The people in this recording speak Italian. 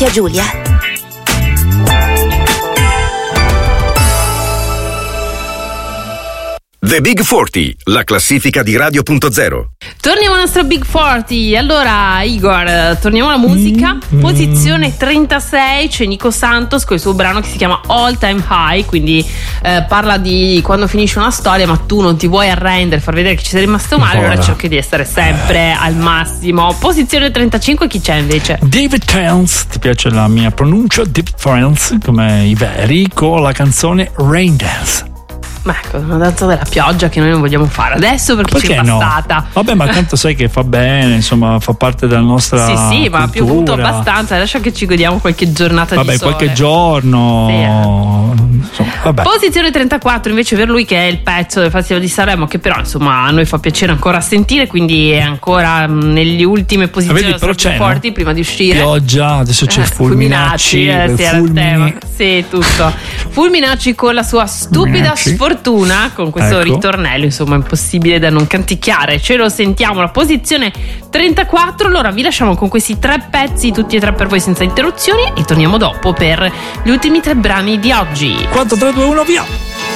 Giulia. The Big 40, la classifica di Radio.0. Torniamo al nostro Big 40. Allora, Igor, torniamo alla musica. Posizione 36 c'è Nico Santos con il suo brano che si chiama All Time High, quindi parla di quando finisce una storia ma tu non ti vuoi arrendere, far vedere che ci sei rimasto male, allora cerchi di essere sempre al massimo. Posizione 35 chi c'è invece? David Friends, ti piace la mia pronuncia? David Friends, come i veri, con la canzone Rain Dance. Ma ecco, una danza della pioggia che noi non vogliamo fare adesso perché ci è passata. No? Vabbè, ma tanto sai che fa bene, insomma, fa parte della nostra sì, cultura. Ma ha piovuto abbastanza, lascia che ci godiamo qualche giornata di sole. Vabbè, qualche giorno. Sì, insomma, vabbè. Posizione 34 invece per lui, che è il pezzo del Festival di Sanremo, che però insomma a noi fa piacere ancora sentire, quindi è ancora nelle ultime posizioni forti prima di uscire. Pioggia, adesso c'è Fulminacci, fulmini. Sì, tutto. Fulminacci con la sua stupida sfortuna, con questo ritornello insomma impossibile da non canticchiare. Ce lo sentiamo la posizione 34. Allora vi lasciamo con questi 3 pezzi, tutti e 3 per voi senza interruzioni, e torniamo dopo per gli ultimi 3 brani di oggi. 4, 3, 2, 1, via!